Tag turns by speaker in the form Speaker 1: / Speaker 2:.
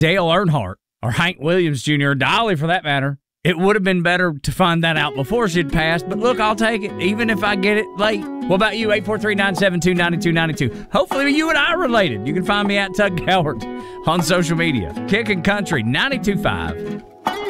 Speaker 1: Dale Earnhardt or Hank Williams Jr. or Dolly for that matter. It would have been better to find that out before she'd passed, but look, I'll take it, even if I get it late. What about you? 843-972-9292. Hopefully you and I are related. You can find me at Tug Cowart on social media. Kicking Country 92.5.